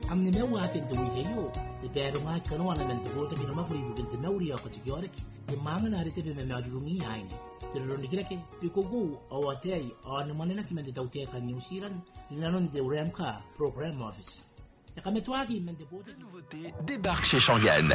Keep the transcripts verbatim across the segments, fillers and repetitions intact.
amne me wa ke do ye yo de pero ma kanu wana men to vota kino mafuri bu de meuri ko ti yore ki de mama na rete be me ma dungi aine te ro ndikira ke piko go awatei on manena ki men de tautia ka New Zealand linanon de Remka Program Office. Nouveauté débarque chez Shangan.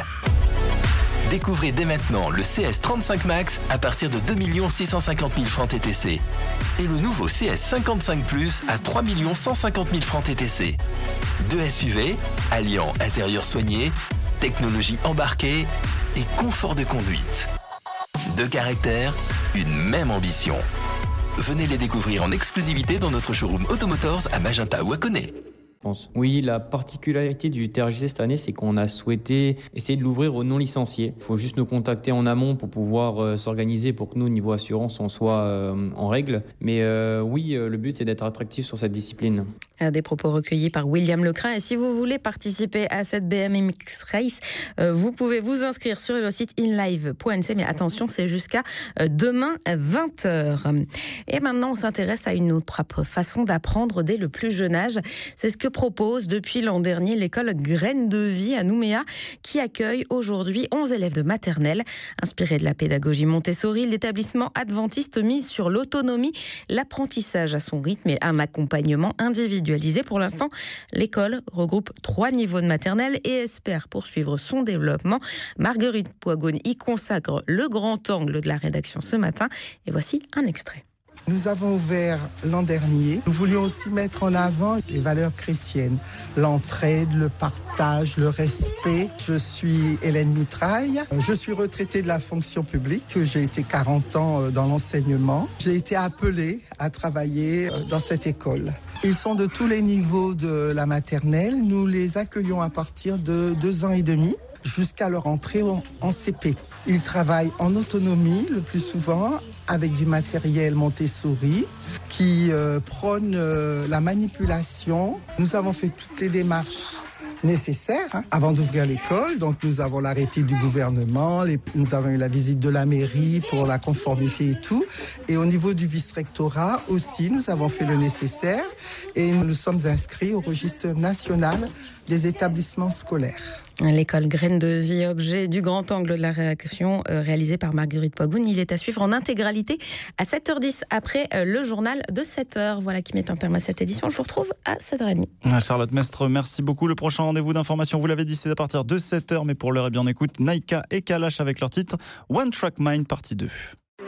Découvrez dès maintenant le C S trente-cinq Max à partir de deux millions six cent cinquante mille francs T T C et le nouveau C S cinquante-cinq Plus à trois millions cent cinquante mille francs T T C. Deux S U V alliant intérieur soigné, technologie embarquée et confort de conduite. Deux caractères, une même ambition. Venez les découvrir en exclusivité dans notre showroom Automotors à Magenta ou à Koné. Oui, la particularité du T R J C cette année, c'est qu'on a souhaité essayer de l'ouvrir aux non-licenciés. Il faut juste nous contacter en amont pour pouvoir euh, s'organiser pour que nous, niveau assurance, on soit euh, en règle. Mais euh, oui, euh, le but, c'est d'être attractif sur cette discipline. Des propos recueillis par William Lecrin. Et si vous voulez participer à cette B M X Race, euh, vous pouvez vous inscrire sur le site inlive point n c. Mais attention, c'est jusqu'à euh, demain vingt heures. Et maintenant, on s'intéresse à une autre façon d'apprendre dès le plus jeune âge. C'est ce que propose depuis l'an dernier l'école Graines de Vie à Nouméa, qui accueille aujourd'hui onze élèves de maternelle. Inspiré de la pédagogie Montessori, l'établissement adventiste mise sur l'autonomie, l'apprentissage à son rythme et un accompagnement individualisé. Pour l'instant, l'école regroupe trois niveaux de maternelle et espère poursuivre son développement. Marguerite Poigonne y consacre le grand angle de la rédaction ce matin. Et voici un extrait. Nous avons ouvert l'an dernier. Nous voulions aussi mettre en avant les valeurs chrétiennes, l'entraide, le partage, le respect. Je suis Hélène Mitraille. Je suis retraitée de la fonction publique. J'ai été quarante ans dans l'enseignement. J'ai été appelée à travailler dans cette école. Ils sont de tous les niveaux de la maternelle. Nous les accueillons à partir de deux ans et demi jusqu'à leur entrée en C P. Ils travaillent en autonomie le plus souvent avec du matériel Montessori qui euh, prône euh, la manipulation. Nous avons fait toutes les démarches nécessaires hein, avant d'ouvrir l'école. Donc nous avons l'arrêté du gouvernement, les, nous avons eu la visite de la mairie pour la conformité et tout. Et au niveau du vice-rectorat aussi, nous avons fait le nécessaire et nous nous sommes inscrits au registre national des établissements scolaires. L'école Graines de Vie, objet du grand angle de la réaction euh, réalisée par Marguerite Poigoune. Il est à suivre en intégralité à sept heures dix après euh, le journal de sept heures. Voilà qui met un terme à cette édition. Je vous retrouve à sept heures trente. Charlotte Mestre, merci beaucoup. Le prochain rendez-vous d'information, vous l'avez dit, c'est à partir de sept heures. Mais pour l'heure, eh bien, on écoute Naïka et Kalash avec leur titre One Track Mind partie deux.